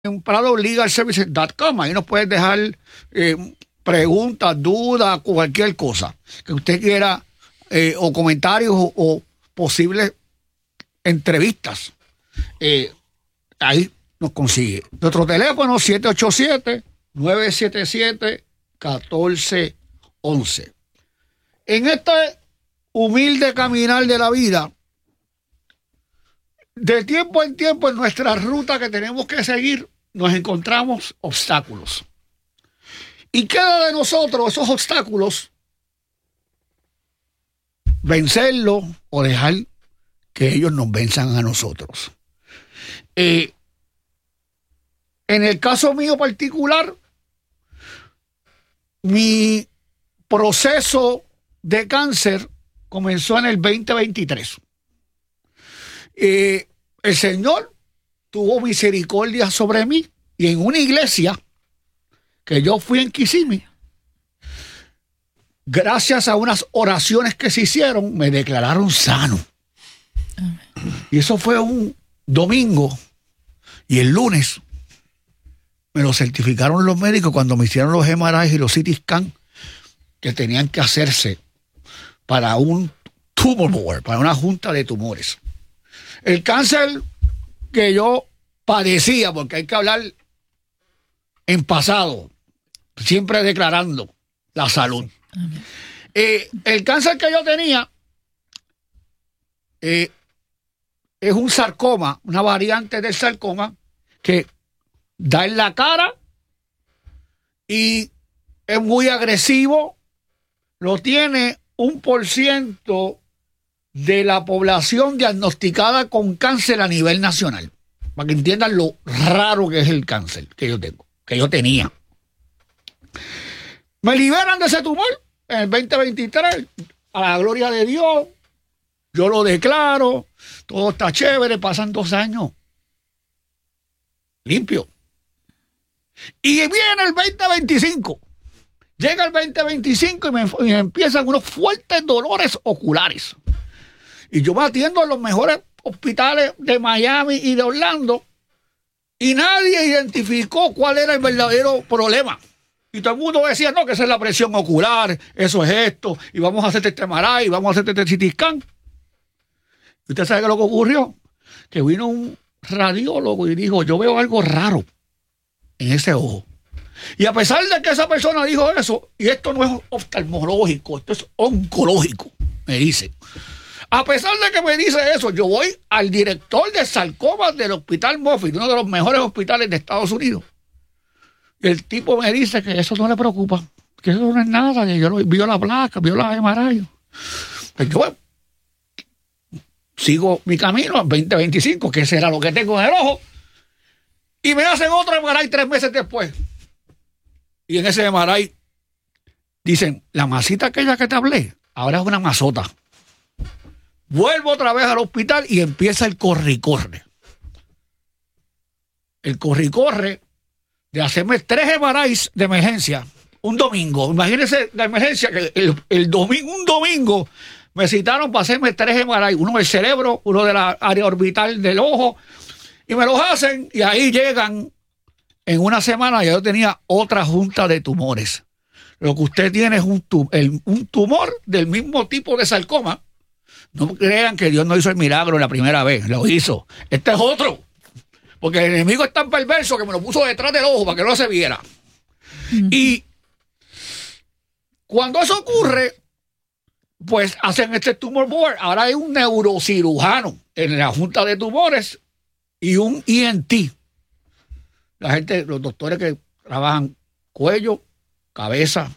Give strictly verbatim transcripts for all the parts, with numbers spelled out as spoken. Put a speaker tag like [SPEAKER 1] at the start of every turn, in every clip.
[SPEAKER 1] en prado legal services punto com. Ahí nos puedes dejar eh, preguntas, dudas, cualquier cosa que usted quiera, eh, o comentarios o, o posibles entrevistas. Eh, ahí nos consigue. Nuestro teléfono siete ocho siete, nueve siete siete, uno cuatro uno uno. En este humilde caminar de la vida, de tiempo en tiempo en nuestra ruta que tenemos que seguir, nos encontramos obstáculos. Y queda de nosotros esos obstáculos, vencerlos o dejar que ellos nos venzan a nosotros. Eh, en el caso mío particular, mi proceso de cáncer comenzó en el veinte veintitrés. Eh, el Señor tuvo misericordia sobre mí, y en una iglesia que yo fui en Kissimmee, gracias a unas oraciones que se hicieron, me declararon sano. Amén. Y eso fue un domingo, y el lunes me lo certificaron los médicos cuando me hicieron los M R I y los C T scan que tenían que hacerse para un tumor board, para una junta de tumores. El cáncer que yo padecía, porque hay que hablar en pasado, siempre declarando la salud. Eh, el cáncer que yo tenía eh, es un sarcoma, una variante del sarcoma que da en la cara y es muy agresivo. Lo tiene un por ciento de la población diagnosticada con cáncer a nivel nacional, para que entiendan lo raro que es el cáncer que yo tengo, que yo tenía. Me liberan de ese tumor en el veinte veintitrés, a la gloria de Dios, yo lo declaro, todo está chévere, pasan dos años, limpio. Y viene el veinte veinticinco, llega el veinte veinticinco y me, y me empiezan unos fuertes dolores oculares. Y yo me atiendo en los mejores hospitales de Miami y de Orlando, y nadie identificó cuál era el verdadero problema. Y todo el mundo decía, no, que esa es la presión ocular, eso es esto, y vamos a hacer este M R I, y vamos a hacer este C T scan. ¿Y usted sabe qué es lo que ocurrió? Que vino un radiólogo y dijo, yo veo algo raro en ese ojo. Y a pesar de que esa persona dijo eso, y esto no es oftalmológico, esto es oncológico, me dice. A pesar de que me dice eso, yo voy al director de sarcomas del Hospital Moffitt, uno de los mejores hospitales de Estados Unidos. Y el tipo me dice que eso no le preocupa, que eso no es nada, que yo lo, vio la placa, vio la M R I. Pues yo bueno, sigo mi camino al veinte veinticinco, que ese era lo que tengo en el ojo, y me hacen otro M R I tres meses después. Y en ese M R I dicen, la masita aquella que te hablé, ahora es una masota. Vuelvo otra vez al hospital y empieza el corre y corre. El corre y corre de hacerme tres M R Is de emergencia un domingo. Imagínense la emergencia que el, el domingo, un domingo me citaron para hacerme tres M R I, uno del cerebro, uno de la área orbital del ojo, y me los hacen, y ahí llegan en una semana. Ya yo tenía otra junta de tumores. Lo que usted tiene es un, tum el, un tumor del mismo tipo de sarcoma. No crean que Dios no hizo el milagro la primera vez, lo hizo. Este es otro, porque el enemigo es tan perverso que me lo puso detrás del ojo para que no se viera. Uh-huh. Y cuando eso ocurre, pues hacen este tumor board. Ahora hay un neurocirujano en la junta de tumores y un E N T. La gente, los doctores que trabajan cuello, cabeza.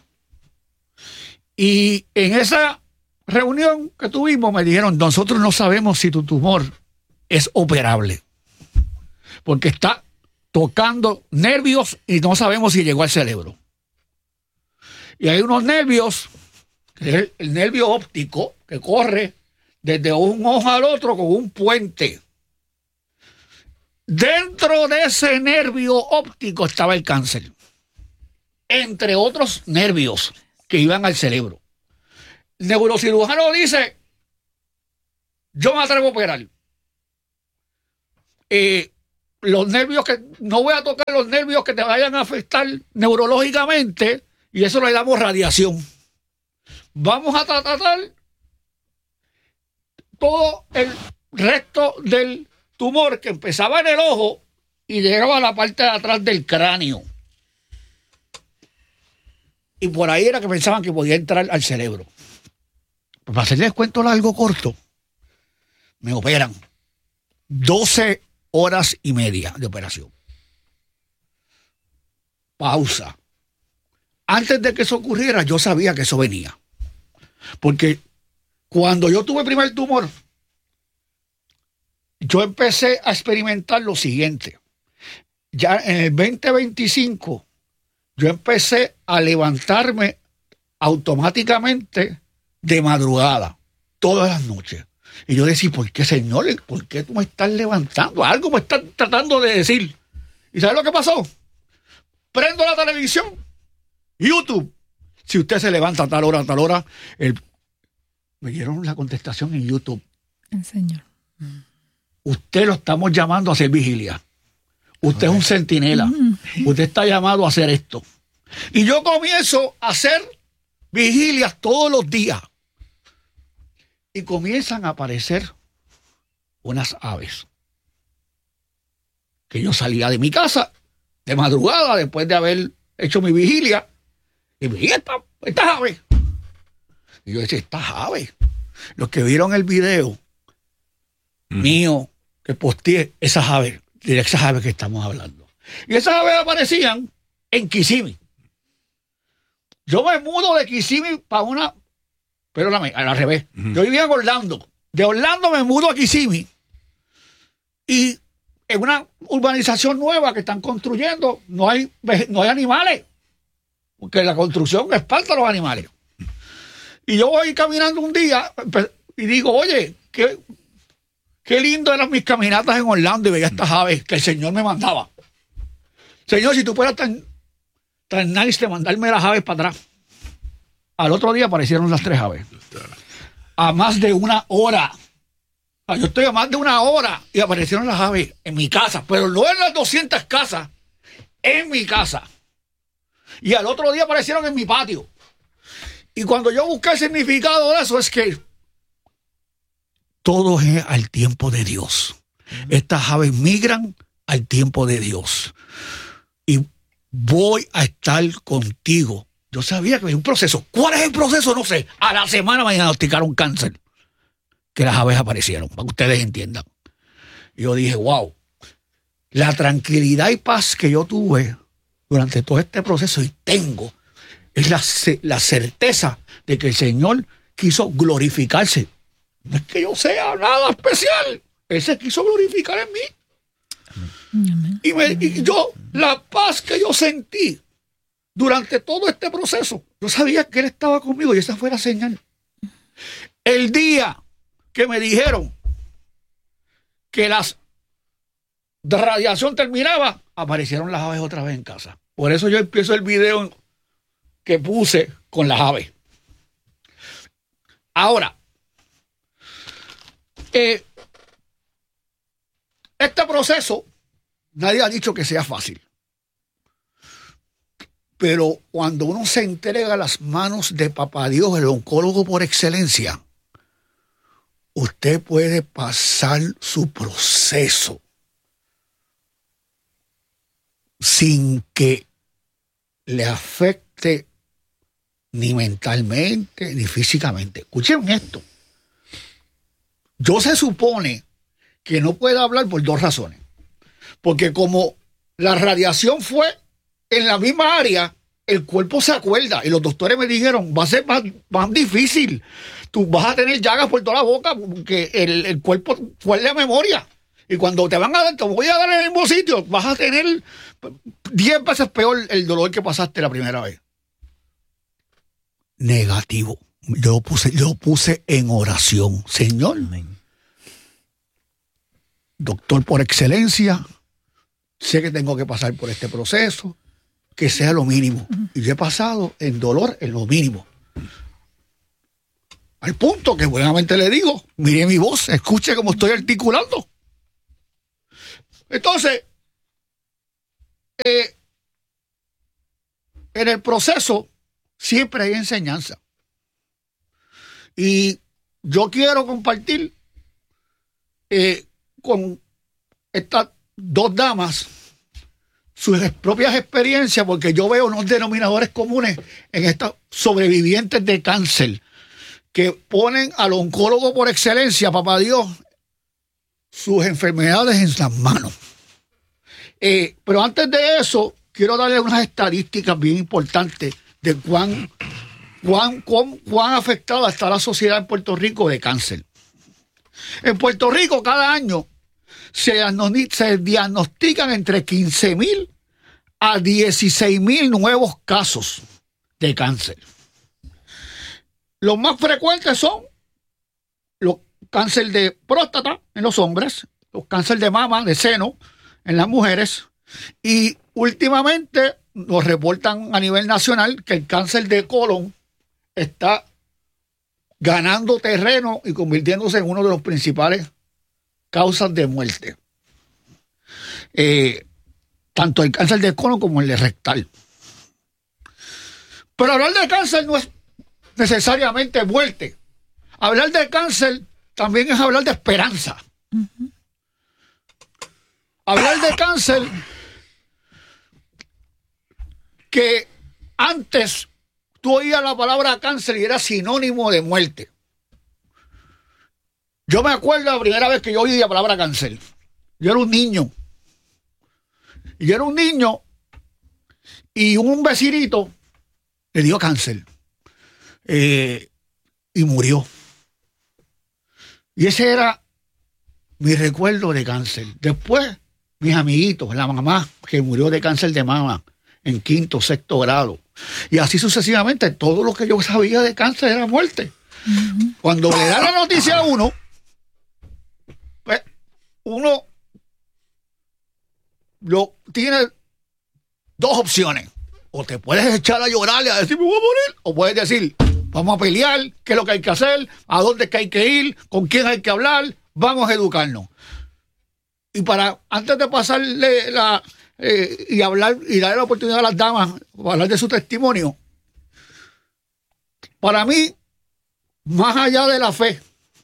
[SPEAKER 1] Y en esa reunión que tuvimos me dijeron, nosotros no sabemos si tu tumor es operable, porque está tocando nervios y no sabemos si llegó al cerebro. Y hay unos nervios, que es el, el nervio óptico, que corre desde un ojo al otro con un puente. Dentro de ese nervio óptico estaba el cáncer, entre otros nervios que iban al cerebro. El neurocirujano dice, yo me atrevo a operar. Eh, los nervios que, no voy a tocar los nervios que te vayan a afectar neurológicamente, y eso le damos radiación. Vamos a tratar todo el resto del tumor que empezaba en el ojo y llegaba a la parte de atrás del cráneo. Y por ahí era que pensaban que podía entrar al cerebro. Pues para hacerles cuento largo corto, me operan doce horas y media de operación. Pausa. Antes de que eso ocurriera, yo sabía que eso venía. Porque cuando yo tuve el primer tumor, yo empecé a experimentar lo siguiente. Ya en el veinte veinticinco, yo empecé a levantarme automáticamente de madrugada, todas las noches. Y yo decía, ¿por qué, Señor? ¿Por qué tú me estás levantando? Algo me estás tratando de decir. ¿Y sabes lo que pasó? Prendo la televisión, YouTube. Si usted se levanta a tal hora, a tal hora, el... me dieron la contestación en YouTube. El Señor. Usted lo estamos llamando a hacer vigilia. Usted okay. es un centinela. Mm. Usted está llamado a hacer esto. Y yo comienzo a hacer vigilias todos los días. Y comienzan a aparecer unas aves. Que yo salía de mi casa de madrugada después de haber hecho mi vigilia. Y me dije, estas esta aves. Y yo decía, estas aves. Los que vieron el video mm. mío que posteé, esas aves, de esas aves que estamos hablando. Y esas aves aparecían en Kissimmee. Yo me mudo de Kissimmee para una, perdóname, al revés. Uh-huh. Yo vivía en Orlando. De Orlando me mudo a Kissimmee. Y en una urbanización nueva que están construyendo, no hay, no hay animales. Porque la construcción espanta a los animales. Y yo voy caminando un día y digo, oye, qué, qué lindo eran mis caminatas en Orlando y veía estas aves que el Señor me mandaba. Señor, si tú fueras tan, tan nice de mandarme las aves para atrás. Al otro día aparecieron las tres aves. A más de una hora. Yo estoy a más de una hora y aparecieron las aves en mi casa, pero no en las doscientas casas, en mi casa. Y al otro día aparecieron en mi patio. Y cuando yo busqué el significado de eso, es que todo es al tiempo de Dios. Uh-huh. Estas aves migran al tiempo de Dios. Y voy a estar contigo. Yo sabía que había un proceso. ¿Cuál es el proceso? No sé. A la semana me diagnosticaron cáncer. Que las aves aparecieron, para que ustedes entiendan. Y yo dije, wow. La tranquilidad y paz que yo tuve durante todo este proceso y tengo es la, la certeza de que el Señor quiso glorificarse. No es que yo sea nada especial. Él se quiso glorificar en mí. Amén. Y, me, y yo, la paz que yo sentí durante todo este proceso, yo sabía que Él estaba conmigo y esa fue la señal. El día que me dijeron que la radiación terminaba, aparecieron las aves otra vez en casa. Por eso yo empiezo el video que puse con las aves. Ahora, eh, este proceso, nadie ha dicho que sea fácil. Pero cuando uno se entrega a las manos de Papá Dios, el oncólogo por excelencia, usted puede pasar su proceso sin que le afecte ni mentalmente ni físicamente. Escuchen esto. Yo se supone que no puedo hablar por dos razones. Porque como la radiación fue en la misma área, el cuerpo se acuerda. Y los doctores me dijeron, va a ser más, más difícil. Tú vas a tener llagas por toda la boca porque el, el cuerpo fue la memoria. Y cuando te van a dar, te voy a dar en el mismo sitio, vas a tener diez veces peor el dolor que pasaste la primera vez. Negativo. Yo lo puse, yo lo puse en oración. Señor, amén. Doctor por excelencia, sé que tengo que pasar por este proceso, que sea lo mínimo. Y yo he pasado en dolor en lo mínimo. Al punto que buenamente le digo, mire mi voz, escuche cómo estoy articulando. Entonces, eh, en el proceso siempre hay enseñanza. Y yo quiero compartir eh, con estas dos damas sus propias experiencias, porque yo veo unos denominadores comunes en estos sobrevivientes de cáncer que ponen al oncólogo por excelencia, papá Dios, sus enfermedades en las manos. Eh, pero antes de eso, quiero darle unas estadísticas bien importantes de cuán, cuán, cuán, cuán afectada está la sociedad en Puerto Rico de cáncer. En Puerto Rico, cada año se, se diagnostican entre quince mil a dieciséis mil nuevos casos de cáncer. Los más frecuentes son los cáncer de próstata en los hombres, los cáncer de mama, de seno en las mujeres, y últimamente nos reportan a nivel nacional que el cáncer de colon está ganando terreno y convirtiéndose en uno de los principales causas de muerte. Eh, tanto el cáncer de colon como el de rectal. Pero hablar de cáncer no es necesariamente muerte. Hablar de cáncer también es hablar de esperanza. Uh-huh. Hablar de cáncer que antes tú oías la palabra cáncer y era sinónimo de muerte. Yo me acuerdo la primera vez que yo oí la palabra cáncer. Yo era un niño. Y yo era un niño y un vecinito le dio cáncer. Eh, y murió. Y ese era mi recuerdo de cáncer. Después, mis amiguitos, la mamá que murió de cáncer de mama en quinto, sexto grado. Y así sucesivamente, todo lo que yo sabía de cáncer era muerte. Uh-huh. Cuando le da la noticia a uno, pues uno lo tiene dos opciones. O te puedes echar a llorar y a decir, me voy a morir. O puedes decir, vamos a pelear, qué es lo que hay que hacer, a dónde es que hay que ir, con quién hay que hablar, vamos a educarnos. Y para, antes de pasarle la, eh, y hablar, y darle la oportunidad a las damas, para hablar de su testimonio, para mí, más allá de la fe,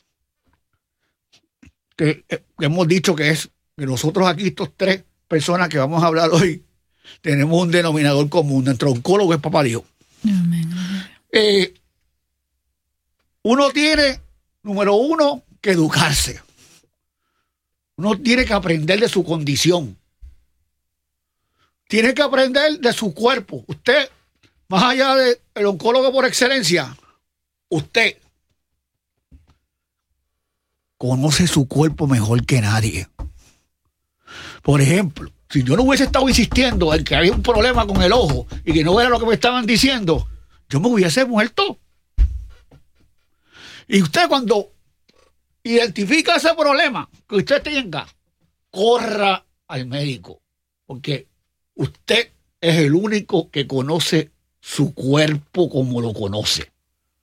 [SPEAKER 1] que, que hemos dicho que es, que nosotros aquí, estos tres personas que vamos a hablar hoy, tenemos un denominador común. Nuestro oncólogo es papá Dios. Amén. Eh, uno tiene, número uno, que educarse. Uno tiene que aprender de su condición. Tiene que aprender de su cuerpo. Usted, más allá del oncólogo por excelencia, usted conoce su cuerpo mejor que nadie. Por ejemplo, si yo no hubiese estado insistiendo en que había un problema con el ojo y que no era lo que me estaban diciendo, yo me hubiese muerto. Y usted, cuando identifica ese problema que usted tenga, corra al médico, porque usted es el único que conoce su cuerpo como lo conoce.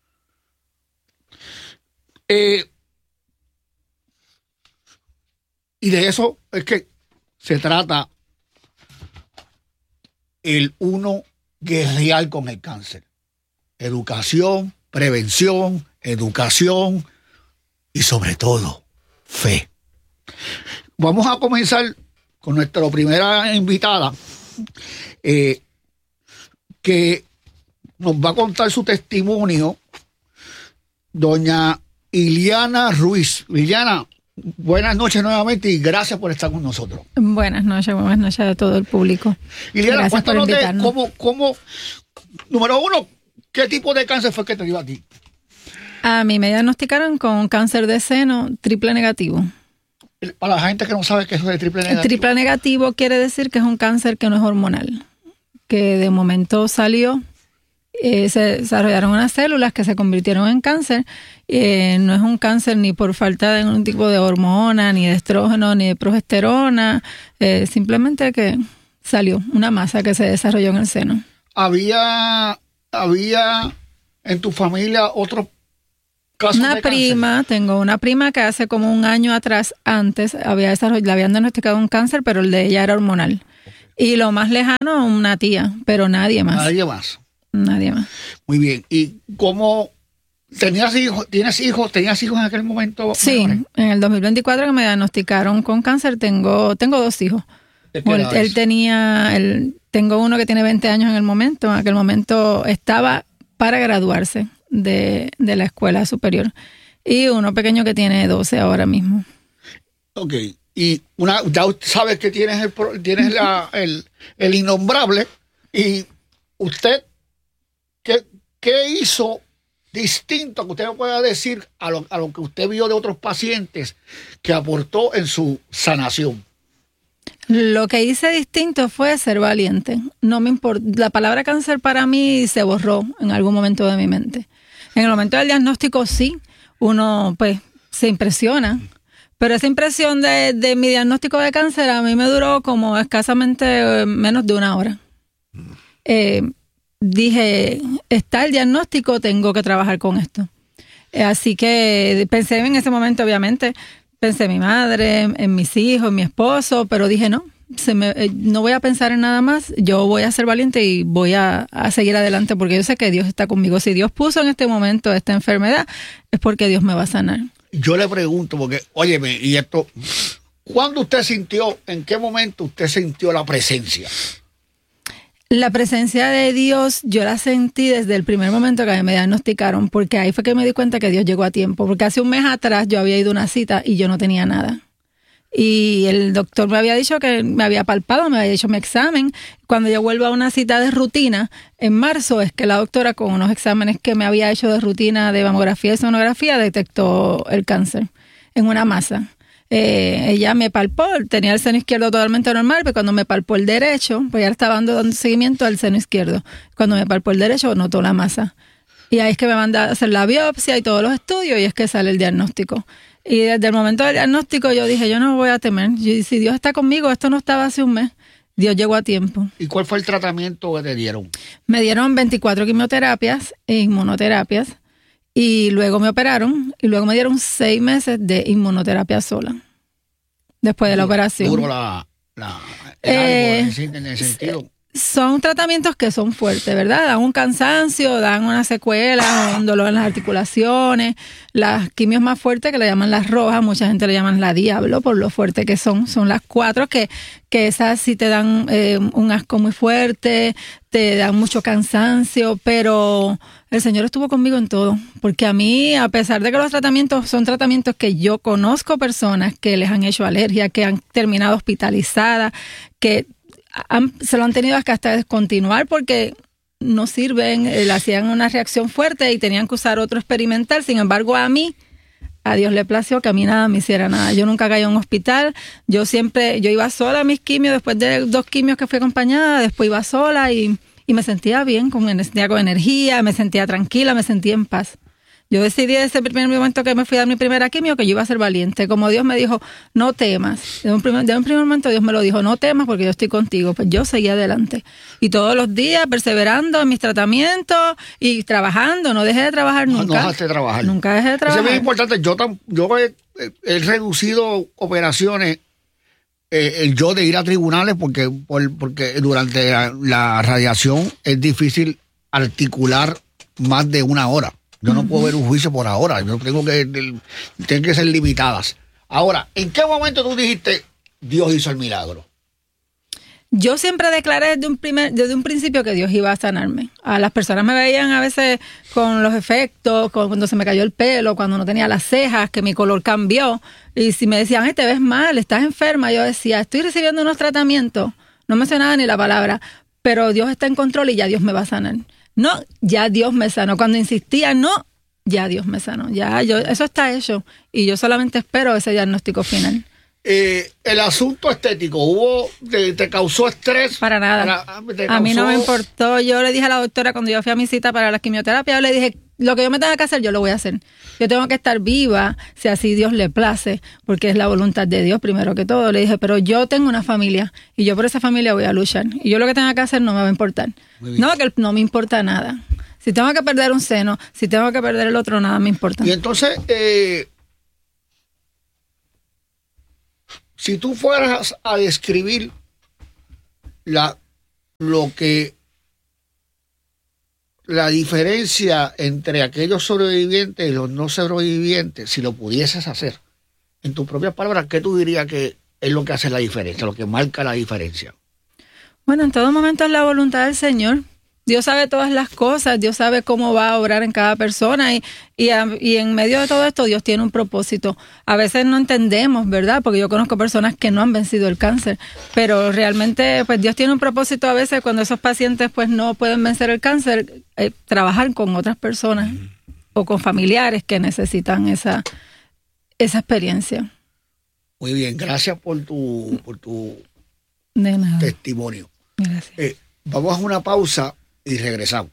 [SPEAKER 1] Eh, y de eso es que se trata el uno guerrear con el cáncer. Educación, prevención, educación y sobre todo fe. Vamos a comenzar con nuestra primera invitada, eh, que nos va a contar su testimonio, doña Iliana Ruiz. Iliana, buenas noches nuevamente y gracias por estar con nosotros.
[SPEAKER 2] Buenas noches, buenas noches a todo el público.
[SPEAKER 1] Iliana, cuéntanos de cómo, cómo, número uno, ¿qué tipo de cáncer fue que te dio a ti?
[SPEAKER 2] A mí me diagnosticaron con cáncer de seno triple negativo.
[SPEAKER 1] Para la gente que no sabe qué es eso de triple negativo.
[SPEAKER 2] El triple negativo quiere decir que es un cáncer que no es hormonal, que de momento salió, eh, se desarrollaron unas células que se convirtieron en cáncer. Eh, no es un cáncer ni por falta de ningún tipo de hormona, ni de estrógeno, ni de progesterona, eh, simplemente que salió una masa que se desarrolló en el seno.
[SPEAKER 1] ¿Había, había en tu familia otros casos
[SPEAKER 2] una
[SPEAKER 1] de cáncer?
[SPEAKER 2] prima, tengo una prima que hace como un año atrás, antes, había desarrollado, le habían diagnosticado un cáncer, pero el de ella era hormonal. Y lo más lejano, una tía, pero nadie más.
[SPEAKER 1] Nadie más.
[SPEAKER 2] Nadie más.
[SPEAKER 1] Muy bien. ¿Y cómo tenías hijos? ¿Tienes hijos? ¿Tenías hijos en aquel momento?
[SPEAKER 2] Sí,
[SPEAKER 1] menores?
[SPEAKER 2] en el dos mil veinticuatro que me diagnosticaron con cáncer, tengo tengo dos hijos. Bueno, él, él tenía, él, tengo uno que tiene veinte años en el momento. En aquel momento estaba para graduarse de, de la escuela superior. Y uno pequeño que tiene doce ahora mismo.
[SPEAKER 1] Ok. Y una, ya sabes que tienes el, tienes la, el, el innombrable. Y usted, ¿qué, qué hizo distinto que usted me pueda decir a lo, a lo que usted vio de otros pacientes que aportó en su sanación?
[SPEAKER 2] Lo que hice distinto fue ser valiente. No me importa. La palabra cáncer para mí se borró en algún momento de mi mente. En el momento del diagnóstico sí, uno pues se impresiona. Pero esa impresión de, de mi diagnóstico de cáncer a mí me duró como escasamente menos de una hora. Eh, dije, está el diagnóstico, tengo que trabajar con esto. Eh, así que pensé en ese momento, obviamente, pensé en mi madre, en mis hijos, en mi esposo, pero dije, no, se me, eh, no voy a pensar en nada más, yo voy a ser valiente y voy a, a seguir adelante porque yo sé que Dios está conmigo. Si Dios puso en este momento esta enfermedad, es porque Dios me va a sanar.
[SPEAKER 1] Yo le pregunto, porque, óyeme, y esto, ¿cuándo usted sintió, en qué momento usted sintió la presencia?
[SPEAKER 2] La presencia de Dios yo la sentí desde el primer momento que me diagnosticaron, porque ahí fue que me di cuenta que Dios llegó a tiempo, porque hace un mes atrás yo había ido a una cita y yo no tenía nada. Y el doctor me había dicho que me había palpado, me había hecho mi examen. Cuando yo vuelvo a una cita de rutina, en marzo, es que la doctora con unos exámenes que me había hecho de rutina de mamografía y sonografía detectó el cáncer en una masa. Eh, ella me palpó, tenía el seno izquierdo totalmente normal, pero cuando me palpó el derecho, pues ya estaba dando, dando seguimiento al seno izquierdo. Cuando me palpó el derecho, notó la masa. Y ahí es que me manda a hacer la biopsia y todos los estudios y es que sale el diagnóstico. Y desde el momento del diagnóstico yo dije, yo no voy a temer. Yo, si Dios está conmigo, esto no estaba hace un mes. Dios llegó a tiempo.
[SPEAKER 1] ¿Y cuál fue el tratamiento que te dieron?
[SPEAKER 2] Me dieron veinticuatro quimioterapias e inmunoterapias. Y luego me operaron y luego me dieron seis meses de inmunoterapia sola. Después de la
[SPEAKER 1] duro,
[SPEAKER 2] operación.
[SPEAKER 1] Duro la, la, el
[SPEAKER 2] eh,
[SPEAKER 1] ánimo, en ese sentido.
[SPEAKER 2] Son tratamientos que son fuertes, ¿verdad? Dan un cansancio, dan una secuela, un dolor en las articulaciones. Las quimios más fuertes, que le llaman las rojas, mucha gente le llaman la diablo por lo fuerte que son. Son las cuatro que, que esas sí te dan eh, un asco muy fuerte, te dan mucho cansancio, pero el Señor estuvo conmigo en todo. Porque a mí, a pesar de que los tratamientos son tratamientos que yo conozco personas que les han hecho alergia, que han terminado hospitalizadas, que Han, se lo han tenido que hasta descontinuar porque no sirven, eh, le hacían una reacción fuerte y tenían que usar otro experimental. Sin embargo, a mí, a Dios le plació que a mí nada me hiciera nada. Yo nunca caí a un hospital, yo siempre, yo iba sola a mis quimios, después de dos quimios que fui acompañada, después iba sola y, y me sentía bien, con, me sentía con energía, me sentía tranquila, me sentía en paz. Yo decidí desde el primer momento que me fui a dar mi primera quimio que yo iba a ser valiente. Como Dios me dijo, no temas. De un primer, de un primer momento Dios me lo dijo, no temas porque yo estoy contigo. Pues yo seguí adelante. Y todos los días perseverando en mis tratamientos y trabajando. No dejé de trabajar nunca.
[SPEAKER 1] No dejaste de trabajar.
[SPEAKER 2] Nunca dejé de trabajar.
[SPEAKER 1] Eso es muy importante. Yo, tam, yo he, he reducido operaciones, eh, el yo de ir a tribunales porque, por, porque durante la, la radiación es difícil articular más de una hora. Yo no uh-huh. puedo ver un juicio por ahora. Yo tengo que, tienen que ser limitadas. Ahora, ¿en qué momento tú dijiste Dios hizo el milagro?
[SPEAKER 2] Yo siempre declaré desde un, primer, desde un principio que Dios iba a sanarme. A las personas me veían a veces con los efectos, con, cuando se me cayó el pelo, cuando no tenía las cejas, que mi color cambió. Y si me decían, ay, te ves mal, estás enferma, yo decía, estoy recibiendo unos tratamientos. No mencionaba ni la palabra, pero Dios está en control y ya Dios me va a sanar. No, ya Dios me sanó. Cuando insistía, no, ya Dios me sanó. Ya, yo, eso está hecho. Y yo solamente espero ese diagnóstico final.
[SPEAKER 1] Eh, el asunto estético, ¿hubo, te, te causó estrés?
[SPEAKER 2] Para nada. Para, a mí no me importó. Yo le dije a la doctora cuando yo fui a mi cita para la quimioterapia, yo le dije, lo que yo me tenga que hacer, yo lo voy a hacer. Yo tengo que estar viva, si así Dios le place, porque es la voluntad de Dios primero que todo. Le dije, pero yo tengo una familia y yo por esa familia voy a luchar. Y yo lo que tenga que hacer no me va a importar. No, que no me importa nada. Si tengo que perder un seno, si tengo que perder el otro, nada me importa.
[SPEAKER 1] Y entonces, eh, si tú fueras a describir la, lo que, la diferencia entre aquellos sobrevivientes y los no sobrevivientes, si lo pudieses hacer, en tus propias palabras, ¿qué tú dirías que es lo que hace la diferencia, lo que marca la diferencia?
[SPEAKER 2] Bueno, en todo momento es la voluntad del Señor. Dios sabe todas las cosas, Dios sabe cómo va a obrar en cada persona y, y, a, y en medio de todo esto Dios tiene un propósito. A veces no entendemos, ¿verdad? Porque yo conozco personas que no han vencido el cáncer, pero realmente pues Dios tiene un propósito a veces cuando esos pacientes pues no pueden vencer el cáncer, eh, trabajar con otras personas mm. o con familiares que necesitan esa, esa experiencia.
[SPEAKER 1] Muy bien, gracias por tu, por tu
[SPEAKER 2] de nada.
[SPEAKER 1] testimonio.
[SPEAKER 2] Gracias.
[SPEAKER 1] Eh, vamos a una pausa y regresamos.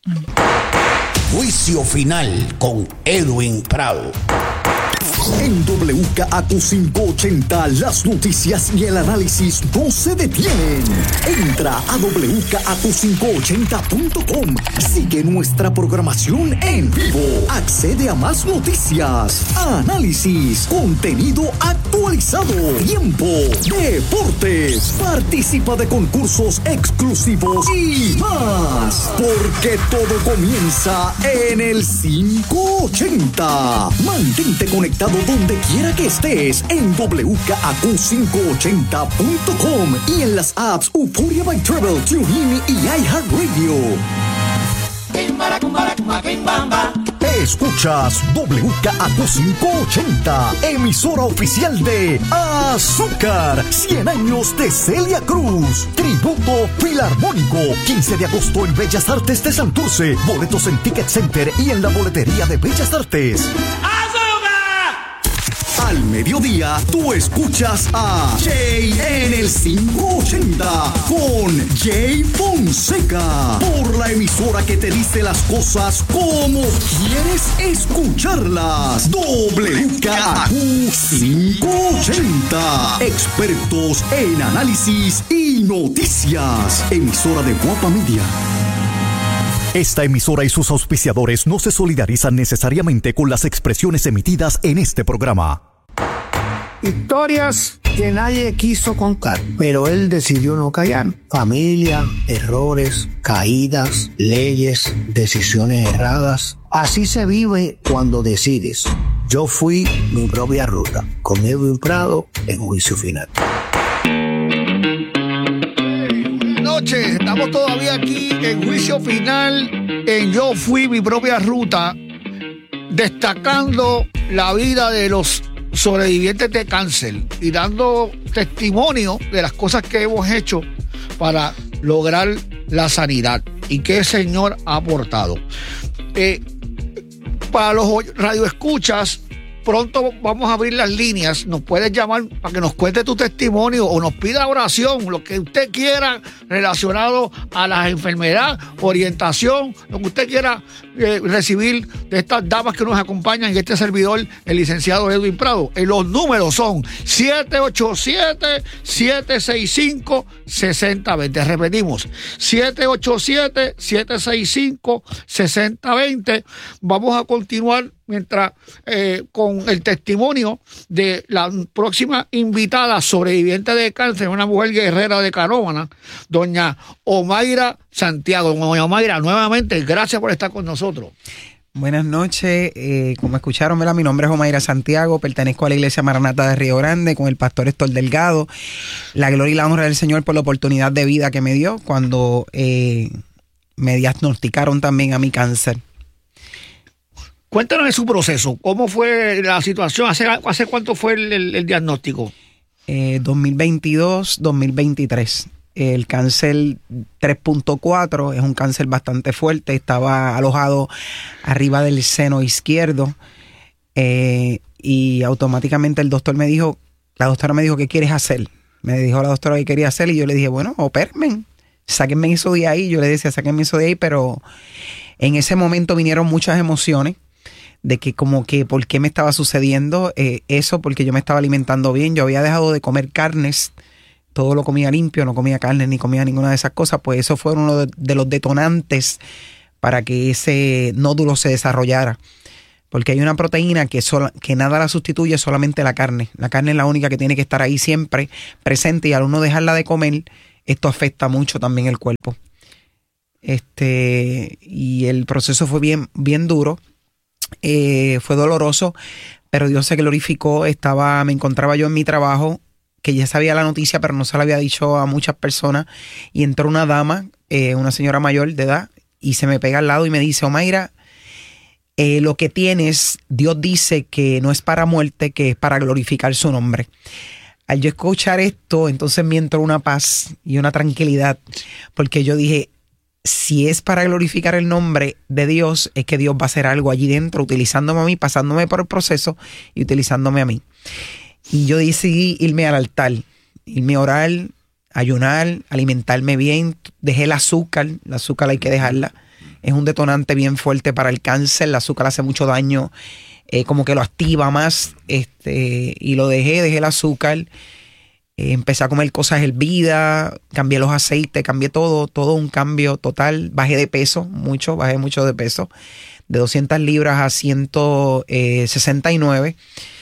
[SPEAKER 3] Juicio final con Edwin Prado.
[SPEAKER 4] En W K A Q quinientos ochenta, las noticias y el análisis no se detienen. Entra a w k a q quinientos ochenta punto com. Sigue nuestra programación en vivo. Accede a más noticias, análisis, contenido actualizado, tiempo, deportes. Participa de concursos exclusivos y más. Porque todo comienza en el quinientos ochenta. Mantente conectado donde quiera que estés en w k a q quinientos ochenta punto com y en las apps Euphoria by Travel, TuneIn y iHeartRadio. Escuchas W K A Q quinientos ochenta, emisora oficial de Azúcar, cien años de Celia Cruz, tributo filarmónico, quince de agosto en Bellas Artes de Santurce, boletos en Ticket Center y en la boletería de Bellas Artes. Al mediodía, tú escuchas a Jay en el quinientos ochenta con Jay Fonseca por la emisora que te dice las cosas como quieres escucharlas. W K A Q quinientos ochenta. Expertos en análisis y noticias. Emisora de Guapa Media. Esta emisora y sus auspiciadores no se solidarizan necesariamente con las expresiones emitidas en este programa.
[SPEAKER 5] Historias que nadie quiso contar, pero él decidió no callar. Familia, errores, caídas, leyes, decisiones erradas. Así se vive cuando decides. Yo fui mi propia ruta, con Edwin Prado en Juicio Final.
[SPEAKER 1] Buenas noches, estamos todavía aquí en Juicio Final, en Yo Fui Mi Propia Ruta, destacando la vida de los sobrevivientes de cáncer y dando testimonio de las cosas que hemos hecho para lograr la sanidad y que el Señor ha aportado. Eh, para los radioescuchas, pronto vamos a abrir las líneas. Nos puedes llamar para que nos cuente tu testimonio o nos pida oración, lo que usted quiera relacionado a la enfermedad, orientación, lo que usted quiera eh, recibir de estas damas que nos acompañan y este servidor, el licenciado Edwin Prado. Eh, los números son siete ocho siete, siete seis cinco, seis cero dos cero. Repetimos, siete ocho siete, siete seis cinco, seis cero dos cero. Vamos a continuar mientras eh, con el testimonio de la próxima invitada sobreviviente de cáncer, una mujer guerrera de Canóvana, doña Omayra Santiago. Doña Omayra, nuevamente, gracias por estar con nosotros.
[SPEAKER 6] Buenas noches, eh, como escucharon, ¿verdad? Mi nombre es Omayra Santiago, pertenezco a la Iglesia Maranata de Río Grande con el pastor Héctor Delgado. La gloria y la honra del Señor por la oportunidad de vida que me dio cuando eh, me diagnosticaron también a mi cáncer.
[SPEAKER 1] Cuéntanos de su proceso. ¿Cómo fue la situación? ¿Hace, hace cuánto fue el, el, el diagnóstico?
[SPEAKER 6] Eh, dos mil veintidós, dos mil veintitrés. El cáncer tres punto cuatro es un cáncer bastante fuerte. Estaba alojado arriba del seno izquierdo. Eh, y automáticamente el doctor me dijo, la doctora me dijo, ¿qué quieres hacer? Me dijo la doctora qué quería hacer y yo le dije, bueno, opérmenme. Sáquenme eso de ahí. Yo le decía, sáquenme eso de ahí, pero en ese momento vinieron muchas emociones de que como que por qué me estaba sucediendo eh, eso, porque yo me estaba alimentando bien, yo había dejado de comer carnes, todo lo comía limpio, no comía carne ni comía ninguna de esas cosas, pues eso fue uno de, de los detonantes para que ese nódulo se desarrollara, porque hay una proteína que, sola, que nada la sustituye, solamente la carne. La carne es la única que tiene que estar ahí siempre presente y al uno dejarla de comer, esto afecta mucho también el cuerpo. Este, y el proceso fue bien, bien duro, eh, fue doloroso, pero Dios se glorificó. Estaba, me encontraba yo en mi trabajo, que ya sabía la noticia, pero no se la había dicho a muchas personas, y entró una dama, eh, una señora mayor de edad, y se me pega al lado y me dice: Omaira, eh, lo que tienes, Dios dice que no es para muerte, que es para glorificar su nombre. Al yo escuchar esto, entonces me entró una paz y una tranquilidad, porque yo dije, si es para glorificar el nombre de Dios, es que Dios va a hacer algo allí dentro, utilizándome a mí, pasándome por el proceso y utilizándome a mí. Y yo decidí irme al altar, irme a orar, ayunar, alimentarme bien. Dejé el azúcar, el azúcar hay que dejarla. Es un detonante bien fuerte para el cáncer, el azúcar hace mucho daño, eh, como que lo activa más, este, y lo dejé, dejé el azúcar. Eh, empecé a comer cosas hervidas, cambié los aceites, cambié todo, todo un cambio total. Bajé de peso, mucho, bajé mucho de peso, de doscientas libras a ciento sesenta y nueve.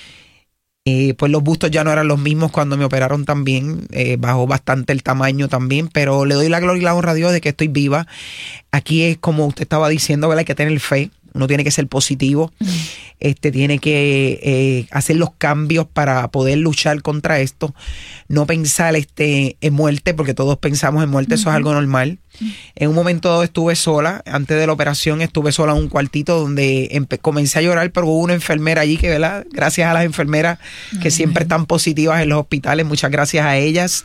[SPEAKER 6] Eh, pues los bustos ya no eran los mismos cuando me operaron también, eh, bajó bastante el tamaño también, pero le doy la gloria y la honra a Dios de que estoy viva. Aquí es como usted estaba diciendo, ¿verdad? Hay que tener fe, uno tiene que ser positivo, mm. este tiene que eh, hacer los cambios para poder luchar contra esto, no pensar este, en muerte, porque todos pensamos en muerte, uh-huh. Eso es algo normal. Uh-huh. En un momento dado estuve sola, antes de la operación estuve sola en un cuartito donde empe- comencé a llorar, pero hubo una enfermera allí que, ¿verdad? Gracias a las enfermeras uh-huh. que siempre están positivas en los hospitales, muchas gracias a ellas.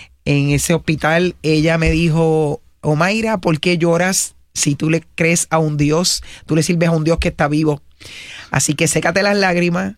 [SPEAKER 6] En ese hospital ella me dijo: Omaira, ¿por qué lloras? Si tú le crees a un Dios, tú le sirves a un Dios que está vivo. Así que sécate las lágrimas,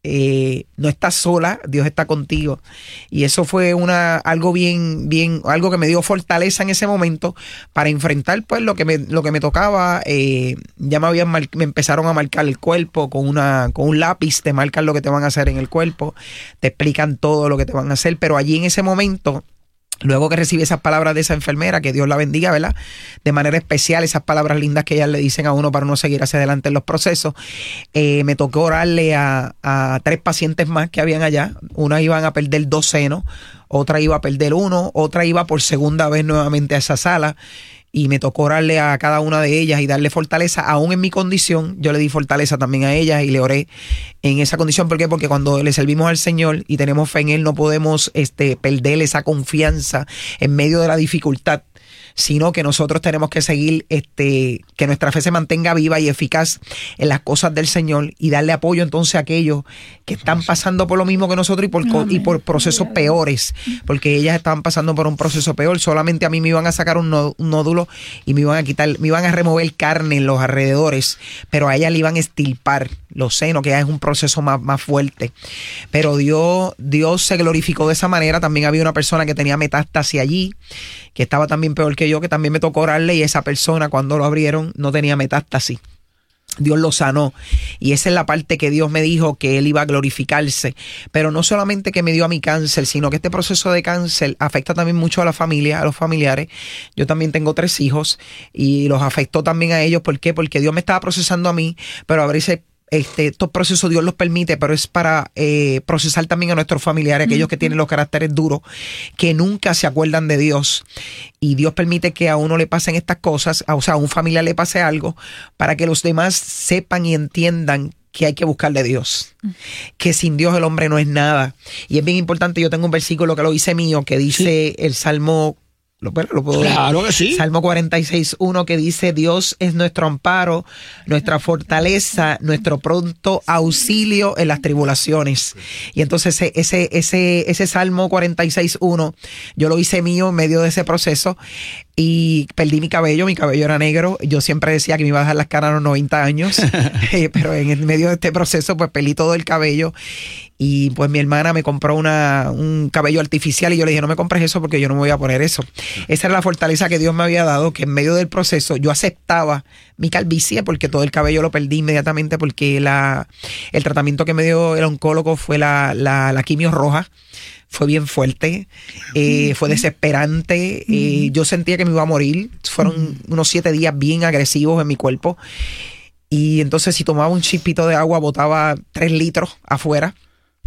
[SPEAKER 6] eh, no estás sola, Dios está contigo. Y eso fue una algo bien, bien, algo que me dio fortaleza en ese momento para enfrentar pues lo que me, lo que me tocaba. Eh, ya me habían mar- me empezaron a marcar el cuerpo con una, con un lápiz, te marcan lo que te van a hacer en el cuerpo, te explican todo lo que te van a hacer, pero allí en ese momento, luego que recibí esas palabras de esa enfermera, que Dios la bendiga, ¿verdad? De manera especial, esas palabras lindas que ellas le dicen a uno para uno seguir hacia adelante en los procesos, eh, me tocó orarle a, a tres pacientes más que habían allá. Una iban a perder dos senos, otra iba a perder uno, otra iba por segunda vez nuevamente a esa sala. Y me tocó orarle a cada una de ellas y darle fortaleza, aún en mi condición. Yo le di fortaleza también a ellas y le oré en esa condición. ¿Por qué? Porque cuando le servimos al Señor y tenemos fe en Él, no podemos este, perder esa confianza en medio de la dificultad, sino que nosotros tenemos que seguir, este, que nuestra fe se mantenga viva y eficaz en las cosas del Señor y darle apoyo entonces a aquellos que están pasando por lo mismo que nosotros y por, y por procesos peores, porque ellas estaban pasando por un proceso peor. Solamente a mí me iban a sacar un, nó, un nódulo y me iban a quitar, me iban a remover carne en los alrededores, pero a ellas le iban a estirpar los senos, que ya es un proceso más, más fuerte. Pero Dios, Dios se glorificó de esa manera. También había una persona que tenía metástasis allí, que estaba también peor que yo, que también me tocó orarle, y esa persona cuando lo abrieron no tenía metástasis. Dios lo sanó, y esa es la parte que Dios me dijo que Él iba a glorificarse. Pero no solamente que me dio a mi cáncer, sino que este proceso de cáncer afecta también mucho a la familia, a los familiares. Yo también tengo tres hijos y los afectó también a ellos. ¿Por qué? Porque Dios me estaba procesando a mí, pero a veces Este, estos procesos Dios los permite, pero es para eh, procesar también a nuestros familiares, aquellos que tienen los caracteres duros, que nunca se acuerdan de Dios. Y Dios permite que a uno le pasen estas cosas, o sea, a un familiar le pase algo, para que los demás sepan y entiendan que hay que buscar de Dios, que sin Dios el hombre no es nada. Y es bien importante, yo tengo un versículo que lo hice mío, que dice sí. el Salmo, ¿lo, lo puedo
[SPEAKER 1] claro que sí.
[SPEAKER 6] Salmo cuarenta y seis, uno, que dice: Dios es nuestro amparo, nuestra fortaleza, nuestro pronto auxilio en las tribulaciones. Y entonces ese, ese, ese, ese Salmo cuarenta y seis, uno, yo lo hice mío en medio de ese proceso. Y perdí mi cabello, mi cabello era negro. Yo siempre decía que me iba a dejar las canas a los noventa años, eh, pero en el medio de este proceso pues perdí todo el cabello. Y pues mi hermana me compró una, un cabello artificial, y yo le dije: no me compres eso porque yo no me voy a poner eso. Esa era la fortaleza que Dios me había dado, que en medio del proceso yo aceptaba mi calvicie, porque todo el cabello lo perdí inmediatamente, porque la, el tratamiento que me dio el oncólogo fue la, la, la quimio roja. Fue bien fuerte, eh, fue desesperante, eh, yo sentía que me iba a morir. Fueron unos siete días bien agresivos en mi cuerpo, y entonces si tomaba un chispito de agua botaba tres litros afuera.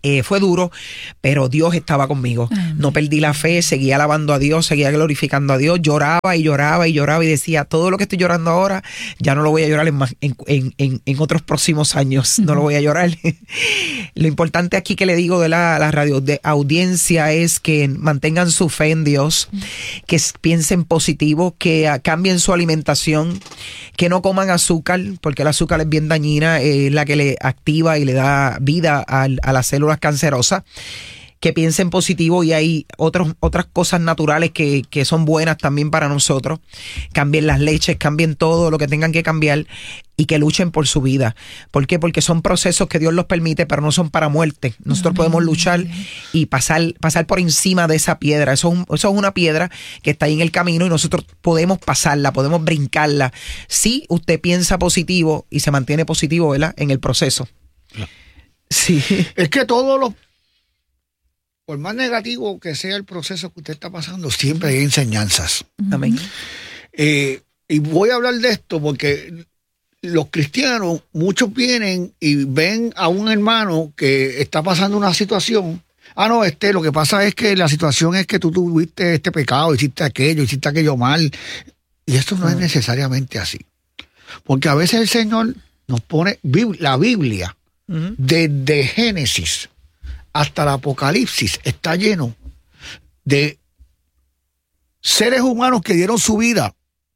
[SPEAKER 6] Eh, fue duro, pero Dios estaba conmigo. Amén. No perdí la fe, seguía alabando a Dios, seguía glorificando a Dios, lloraba y lloraba y lloraba y decía, todo lo que estoy llorando ahora, ya no lo voy a llorar en, más, en, en, en, en otros próximos años, no lo voy a llorar. Lo importante aquí que le digo de la, la radio de audiencia es que mantengan su fe en Dios, que piensen positivo, que uh, cambien su alimentación, que no coman azúcar, porque el azúcar es bien dañina, es eh, la que le activa y le da vida a, a las células cancerosas, que piensen positivo y hay otros, otras cosas naturales que, que son buenas también para nosotros. Cambien las leches, cambien todo lo que tengan que cambiar y que luchen por su vida. ¿Por qué? Porque son procesos que Dios los permite, pero no son para muerte. Nosotros podemos luchar y pasar, pasar por encima de esa piedra. Eso es, un, eso es una piedra que está ahí en el camino y nosotros podemos pasarla, podemos brincarla. Si usted piensa positivo y se mantiene positivo, ¿verdad?, en el proceso. Sí.
[SPEAKER 1] Es que todos los, por más negativo que sea el proceso que usted está pasando, siempre hay enseñanzas.
[SPEAKER 6] Amén.
[SPEAKER 1] Eh, y voy a hablar de esto porque los cristianos, muchos vienen y ven a un hermano que está pasando una situación. Ah, no, este, lo que pasa es que la situación es que tú tuviste este pecado, hiciste aquello, hiciste aquello mal. Y esto no es necesariamente así. Porque a veces el Señor nos pone la Biblia. Desde Génesis hasta el Apocalipsis está lleno de seres humanos que dieron su vida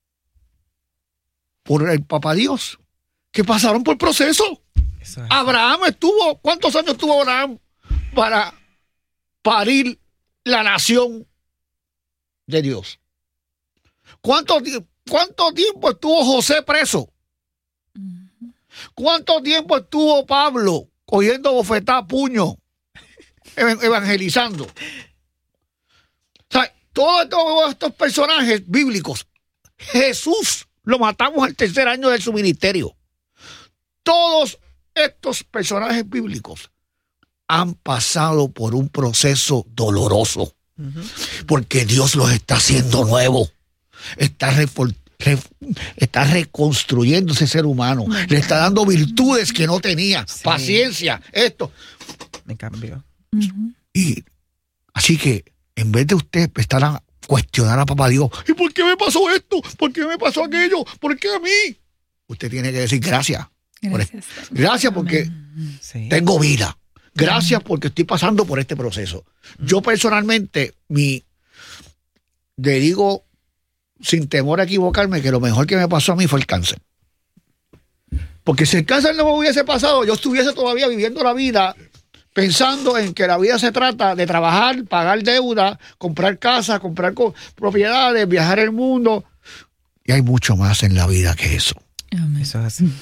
[SPEAKER 1] por el Papá Dios, que pasaron por proceso. Abraham estuvo, ¿cuántos años tuvo Abraham para parir la nación de Dios? ¿Cuánto, cuánto tiempo estuvo José preso? ¿Cuánto tiempo estuvo Pablo cogiendo bofetá, puño, evangelizando? O sea, todos, todos estos personajes bíblicos, Jesús lo matamos al tercer año de su ministerio. Todos estos personajes bíblicos han pasado por un proceso doloroso, uh-huh. porque Dios los está haciendo nuevos, está reforzando. Re, está reconstruyendo ese ser humano, le está dando virtudes que no tenía, sí. paciencia, esto.
[SPEAKER 6] Me cambió.
[SPEAKER 1] Uh-huh. Y así que en vez de usted estar a cuestionar a Papá Dios, ¿y por qué me pasó esto? ¿Por qué me pasó aquello? ¿Por qué a mí? Usted tiene que decir gracias. Gracias, por, gracias porque sí. tengo vida. Gracias uh-huh. porque estoy pasando por este proceso. Uh-huh. Yo personalmente, mi, le digo sin temor a equivocarme, que lo mejor que me pasó a mí fue el cáncer. Porque si el cáncer no me hubiese pasado, yo estuviese todavía viviendo la vida pensando en que la vida se trata de trabajar, pagar deuda, comprar casa, comprar co- propiedades, viajar el mundo. Y hay mucho más en la vida que eso.
[SPEAKER 6] Amén. Eso es así.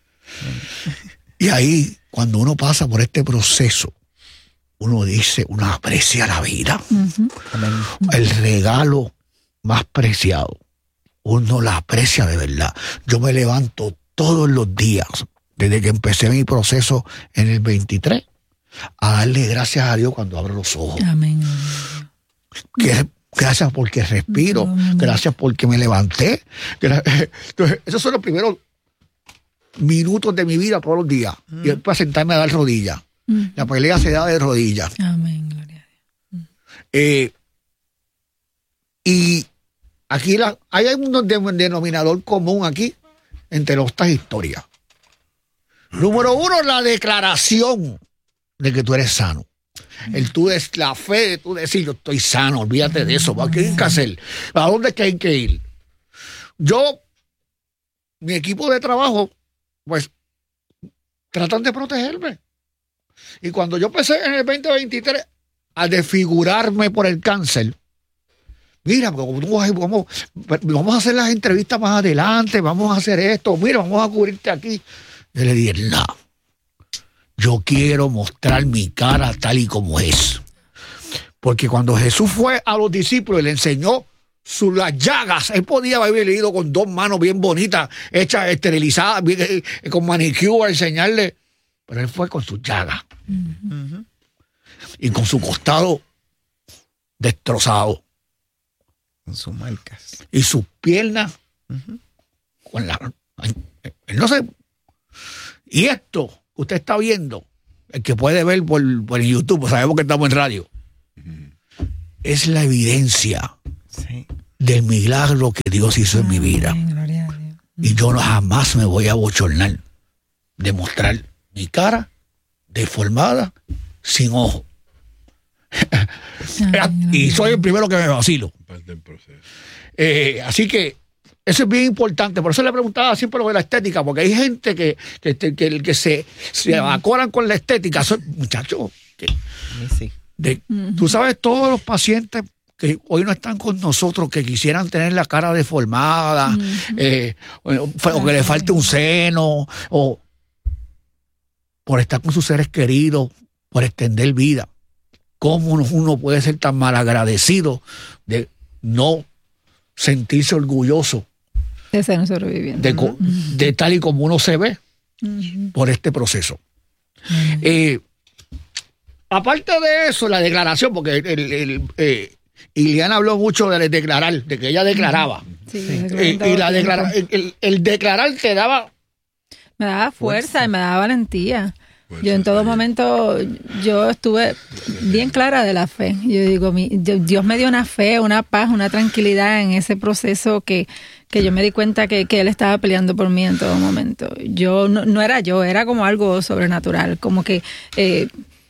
[SPEAKER 1] Y ahí, cuando uno pasa por este proceso, uno dice, uno aprecia la vida. Uh-huh. El regalo más preciado, uno la aprecia de verdad. Yo me levanto todos los días, desde que empecé mi proceso en el veintitrés, a darle gracias a Dios cuando abro los ojos.
[SPEAKER 2] Amén.
[SPEAKER 1] Que, gracias porque respiro, Amén. Gracias porque me levanté. Entonces, esos son los primeros minutos de mi vida todos los días. Mm. Y después sentarme a dar rodillas. Mm. La pelea se da de rodillas.
[SPEAKER 2] Amén, gloria a Dios. Mm.
[SPEAKER 1] Eh, y aquí la, hay un denominador común aquí entre estas historias. Número uno, la declaración de que tú eres sano. El tú es la fe de tú decir, yo estoy sano, olvídate de eso. ¿Qué hay que hacer? ¿A dónde es que hay que ir? Yo, mi equipo de trabajo, pues, tratan de protegerme. Y cuando yo empecé en el veinte veintitrés a desfigurarme por el cáncer, mira, vamos, vamos a hacer las entrevistas más adelante, vamos a hacer esto, mira, vamos a cubrirte aquí. Yo le dije, no, yo quiero mostrar mi cara tal y como es. Porque cuando Jesús fue a los discípulos y le enseñó sus las llagas, él podía haber ido con dos manos bien bonitas, hechas, esterilizadas, bien, eh, con manicure a enseñarle, pero él fue con sus llagas. Uh-huh. Y con su costado destrozado.
[SPEAKER 6] Con sus marcas.
[SPEAKER 1] Y sus piernas. Uh-huh. Con la, él no sé. Y esto que usted está viendo, el que puede ver por, por YouTube, sabemos que estamos en radio, es la evidencia
[SPEAKER 6] Sí.
[SPEAKER 1] del milagro que Dios hizo en mi vida.
[SPEAKER 2] Amén, gloria a Dios.
[SPEAKER 1] Y yo no jamás me voy a bochornar de mostrar mi cara deformada, sin ojo. Y soy el primero que me vacilo.
[SPEAKER 7] Parte del proceso.
[SPEAKER 1] Eh, así que eso es bien importante. Por eso le preguntaba siempre lo de la estética, porque hay gente que, que, que, que, que se, se acoran con la estética. Son, muchachos, que,
[SPEAKER 6] Sí.
[SPEAKER 1] de, tú sabes, todos los pacientes que hoy no están con nosotros, que quisieran tener la cara deformada, uh-huh. eh, o, o que le falte un seno, o por estar con sus seres queridos, por extender vida. ¿Cómo uno puede ser tan malagradecido de no sentirse orgulloso
[SPEAKER 2] de ser un sobreviviente?
[SPEAKER 1] De, uh-huh. de tal y como uno se ve uh-huh. por este proceso. Uh-huh. Eh, aparte de eso, la declaración, porque el, el, el, eh, Iliana habló mucho de declarar, de que ella declaraba.
[SPEAKER 2] Sí,
[SPEAKER 1] eh, y la declara, el, el, el declarar te daba...
[SPEAKER 2] Me daba fuerza, fuerza. y me daba valentía. Fuerza, yo en todo momento, yo estuve bien clara de la fe. Yo digo, mi, Dios me dio una fe, una paz, una tranquilidad en ese proceso que, que yo me di cuenta que, que Él estaba peleando por mí en todo momento. Yo no, no era yo, era como algo sobrenatural, como que eh,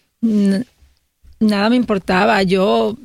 [SPEAKER 2] n- nada me importaba. Yo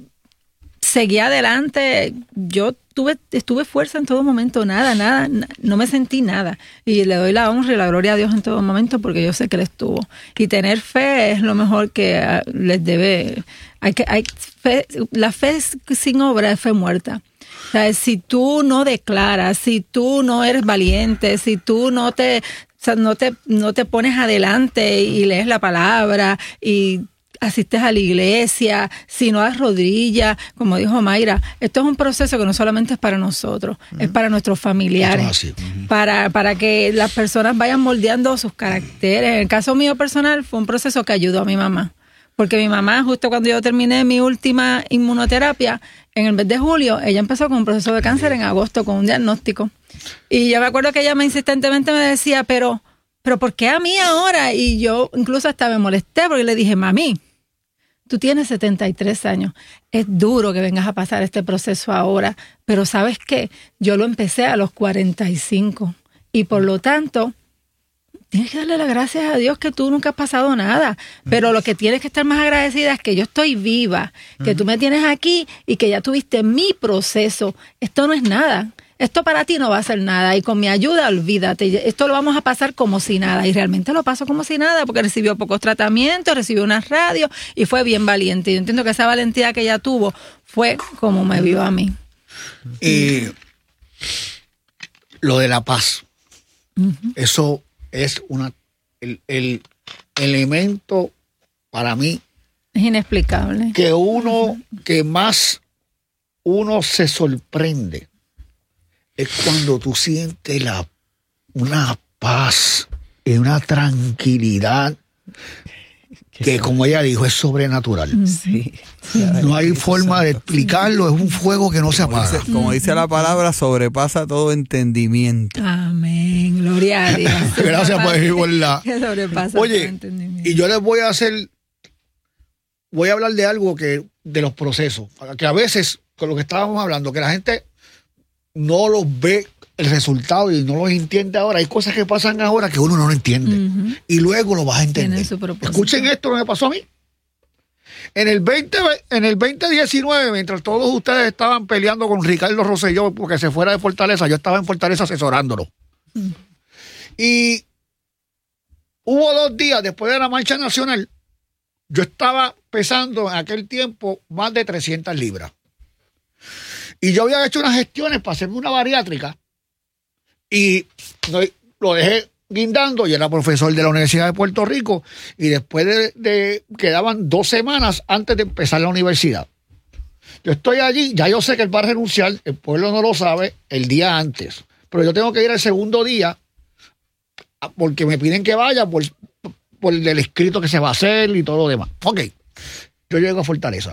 [SPEAKER 2] seguía adelante, yo tuve, estuve fuerza en todo momento, nada, nada, no me sentí nada. Y le doy la honra y la gloria a Dios en todo momento porque yo sé que Él estuvo. Y tener fe es lo mejor que uh, les debe. Hay que, hay fe, la fe sin obra es fe muerta. O sea, si tú no declaras, si tú no eres valiente, si tú no te, o sea, no te, no te pones adelante y lees la palabra y asistes a la iglesia, si no das rodillas, como dijo Mayra, esto es un proceso que no solamente es para nosotros, uh-huh. es para nuestros familiares, uh-huh. para, para que las personas vayan moldeando sus caracteres. En el caso mío personal fue un proceso que ayudó a mi mamá, porque mi mamá, justo cuando yo terminé mi última inmunoterapia, en el mes de julio, ella empezó con un proceso de cáncer en agosto con un diagnóstico. Y yo me acuerdo que ella me insistentemente me decía, pero, pero ¿por qué a mí ahora? Y yo incluso hasta me molesté porque le dije, mami, tú tienes setenta y tres años, es duro que vengas a pasar este proceso ahora, pero ¿sabes qué? Yo lo empecé a los cuarenta y cinco y por lo tanto tienes que darle las gracias a Dios que tú nunca has pasado nada, pero lo que tienes que estar más agradecida es que yo estoy viva, que tú me tienes aquí y que ya tuviste mi proceso. Esto no es nada. Esto para ti no va a ser nada y con mi ayuda, olvídate, esto lo vamos a pasar como si nada. Y realmente lo pasó como si nada porque recibió pocos tratamientos, recibió unas radios y fue bien valiente. Yo entiendo que esa valentía que ella tuvo fue como me vio a mí.
[SPEAKER 1] Y lo de la paz, uh-huh. eso es una el, el elemento para mí.
[SPEAKER 2] Es inexplicable.
[SPEAKER 1] Que uno, uh-huh. que más uno se sorprende. Es cuando tú sientes la, una paz y una tranquilidad que, como ella dijo, es sobrenatural.
[SPEAKER 6] Sí.
[SPEAKER 1] No hay forma de explicarlo, es un fuego que no se apaga.
[SPEAKER 8] Como dice, como dice la palabra, sobrepasa todo entendimiento.
[SPEAKER 2] Amén, gloria a Dios.
[SPEAKER 1] Gracias por igualdad.
[SPEAKER 2] Que sobrepasa
[SPEAKER 1] Oye,
[SPEAKER 2] todo entendimiento.
[SPEAKER 1] Y yo les voy a hacer, voy a hablar de algo que, de los procesos, que a veces, con lo que estábamos hablando, que la gente no los ve el resultado y no los entiende ahora. Hay cosas que pasan ahora que uno no lo entiende. Uh-huh. Y luego lo vas a entender. Escuchen esto que me pasó a mí. En el, veinte, en el veinte diecinueve, mientras todos ustedes estaban peleando con Ricardo Rosselló porque se fuera de Fortaleza, yo estaba en Fortaleza asesorándolo. Uh-huh. Y hubo dos días después de la marcha nacional, yo estaba pesando en aquel tiempo más de trescientas libras. Y yo había hecho unas gestiones para hacerme una bariátrica y lo dejé guindando. Yo era profesor de la Universidad de Puerto Rico y después de, de quedaban dos semanas antes de empezar la universidad. Yo estoy allí, ya yo sé que él va a renunciar, el pueblo no lo sabe, el día antes. Pero yo tengo que ir el segundo día porque me piden que vaya por, por el escrito que se va a hacer y todo lo demás. Ok, yo llego a Fortaleza.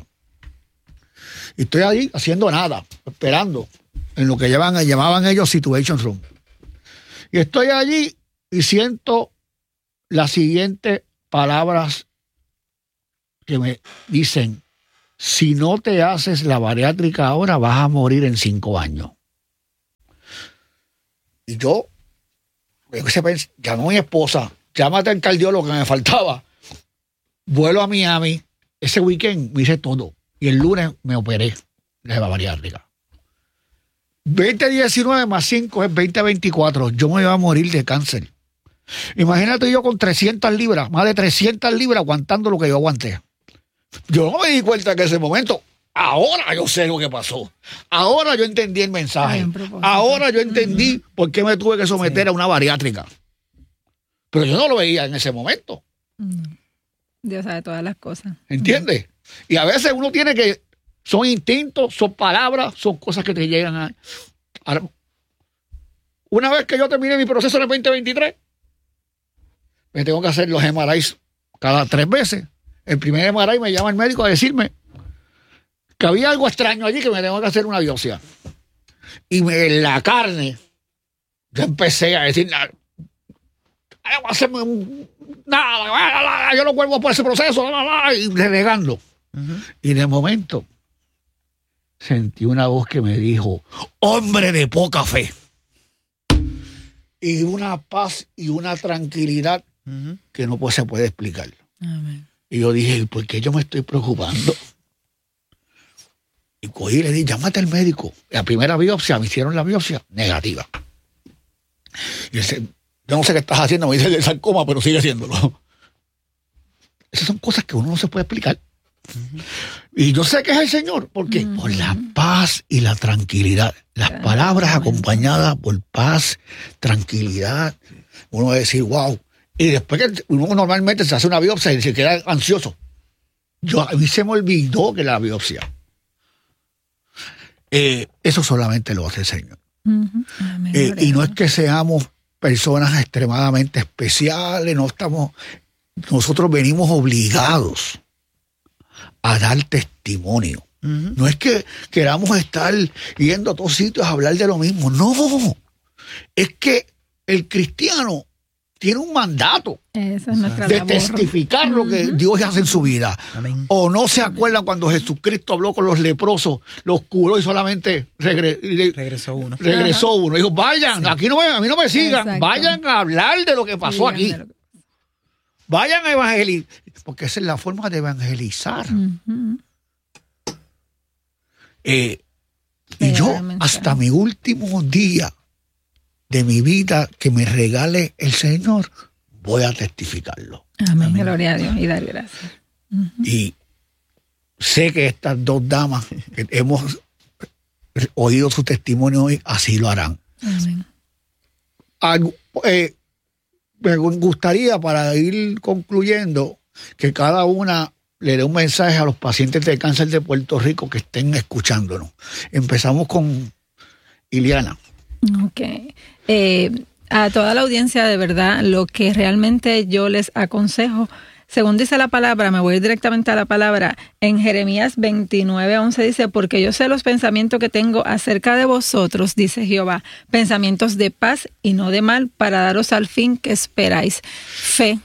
[SPEAKER 1] Y estoy ahí haciendo nada, esperando en lo que llevan, llamaban ellos Situation Room. Y estoy allí y siento las siguientes palabras que me dicen, si no te haces la bariátrica ahora, vas a morir en cinco años. Y yo, llamé a mi esposa, llámate al cardiólogo que me faltaba. Vuelo a Miami, ese weekend me hice todo. Y el lunes me operé de la bariátrica. veinte diecinueve más cinco es veinte veinticuatro. Yo me iba a morir de cáncer. Imagínate yo con trescientas libras, más de trescientas libras aguantando lo que yo aguanté. Yo no me di cuenta que en ese momento, ahora yo sé lo que pasó. Ahora yo entendí el mensaje. Ahora yo entendí uh-huh. por qué me tuve que someter sí. a una bariátrica. Pero yo no lo veía en ese momento.
[SPEAKER 2] Dios sabe todas las cosas.
[SPEAKER 1] ¿Entiendes? Uh-huh. Y a veces uno tiene que, son instintos, son palabras, son cosas que te llegan a... a una vez que yo termine mi proceso en el veinte veintitrés, me tengo que hacer los M R Is cada tres veces. El primer M R I me llama el médico a decirme que había algo extraño allí, que me tengo que hacer una biopsia. Y me, en la carne, yo empecé a decir, no voy a hacerme un, nada, yo no vuelvo por ese proceso, y renegando. Uh-huh. Y de momento sentí una voz que me dijo, hombre de poca fe. Y una paz y una tranquilidad uh-huh. que no se puede explicar.
[SPEAKER 2] Amén.
[SPEAKER 1] Y yo dije, ¿por qué yo me estoy preocupando? Y cogí y le dije, llámate al médico. La primera biopsia, me hicieron la biopsia negativa. Y dice, yo no sé qué estás haciendo, me dice el sarcoma, pero sigue haciéndolo. Esas son cosas que uno no se puede explicar. Uh-huh. Y yo sé que es el Señor. ¿Por qué? Uh-huh. Por la paz y la tranquilidad. Las uh-huh. palabras acompañadas por paz, tranquilidad. Uno va a decir, wow. Y después que uno normalmente se hace una biopsia y se queda ansioso. Yo, a mí se me olvidó que la biopsia. Eh, eso solamente lo hace el Señor. Uh-huh. eh, y no es que seamos personas extremadamente especiales, no estamos, nosotros venimos obligados a dar testimonio. Uh-huh. No es que queramos estar yendo a todos sitios a hablar de lo mismo, no. Es que el cristiano tiene un mandato
[SPEAKER 2] Esa es nuestra
[SPEAKER 1] de
[SPEAKER 2] labor.
[SPEAKER 1] testificar lo que uh-huh. Dios hace en su vida. Amén. O no se acuerdan cuando Jesucristo habló con los leprosos, los curó y solamente regre, regresó uno. Regresó uh-huh. uno. Dijo, vayan, sí. aquí no me, a mí no me sigan, Exacto. vayan a hablar de lo que pasó sí, aquí. Que... Vayan a evangelizar, porque esa es la forma de evangelizar. Uh-huh. Eh, y yo, hasta mi último día de mi vida que me regale el Señor, voy a testificarlo.
[SPEAKER 2] Amén. Amén. Gloria a Dios y dar gracias. Uh-huh.
[SPEAKER 1] Y sé que estas dos damas que hemos oído su testimonio hoy, así lo harán.
[SPEAKER 2] Amén.
[SPEAKER 1] Algo, eh, me gustaría, para ir concluyendo, que cada una le dé un mensaje a los pacientes de cáncer de Puerto Rico que estén escuchándonos. Empezamos con Iliana.
[SPEAKER 2] Ok. Eh, a toda la audiencia, de verdad, lo que realmente yo les aconsejo, según dice la palabra, me voy directamente a la palabra, en Jeremías veintinueve once dice, porque yo sé los pensamientos que tengo acerca de vosotros, dice Jehová, pensamientos de paz y no de mal, para daros al fin que esperáis. Fe.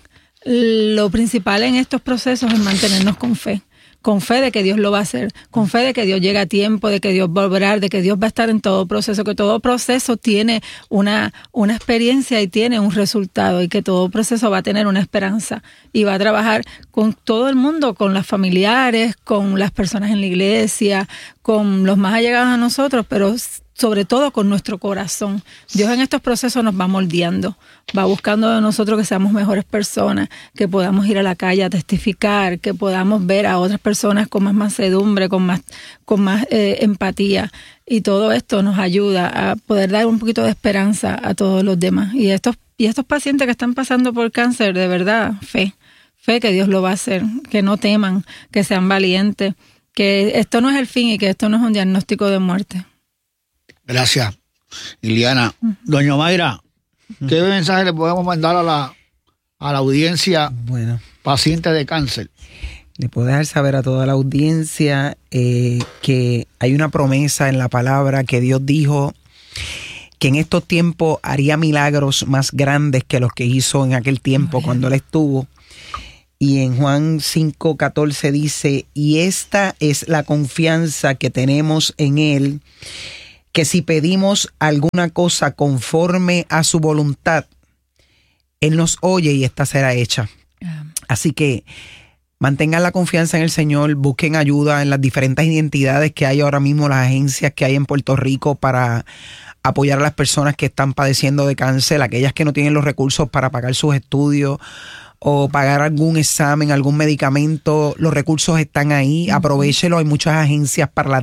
[SPEAKER 2] Lo principal en estos procesos es mantenernos con fe. Con fe de que Dios lo va a hacer, con fe de que Dios llega a tiempo, de que Dios va a obrar, de que Dios va a estar en todo proceso, que todo proceso tiene una, una experiencia y tiene un resultado, y que todo proceso va a tener una esperanza, y va a trabajar con todo el mundo, con los familiares, con las personas en la iglesia, con los más allegados a nosotros, pero sobre todo con nuestro corazón. Dios en estos procesos nos va moldeando, va buscando de nosotros que seamos mejores personas, que podamos ir a la calle a testificar, que podamos ver a otras personas con más mansedumbre, con más, con más eh, empatía. Y todo esto nos ayuda a poder dar un poquito de esperanza a todos los demás. Y estos, y estos pacientes que están pasando por cáncer, de verdad, fe. Fe que Dios lo va a hacer, que no teman, que sean valientes, que esto no es el fin y que esto no es un diagnóstico de muerte.
[SPEAKER 1] Gracias, Iliana. Uh-huh. Doña Mayra, ¿qué uh-huh. mensaje le podemos mandar a la, a la audiencia
[SPEAKER 6] bueno,
[SPEAKER 1] paciente de cáncer?
[SPEAKER 6] Le puedo dejar saber a toda la audiencia eh, que hay una promesa en la palabra que Dios dijo que en estos tiempos haría milagros más grandes que los que hizo en aquel tiempo oh, cuando Él estuvo. Y en Juan cinco catorce dice, y esta es la confianza que tenemos en Él, que si pedimos alguna cosa conforme a su voluntad, Él nos oye y esta será hecha. Yeah. Así que mantengan la confianza en el Señor, busquen ayuda en las diferentes identidades que hay ahora mismo, las agencias que hay en Puerto Rico para apoyar a las personas que están padeciendo de cáncer, aquellas que no tienen los recursos para pagar sus estudios o pagar algún examen, algún medicamento. Los recursos están ahí, uh-huh. Aprovechelo, hay muchas agencias para las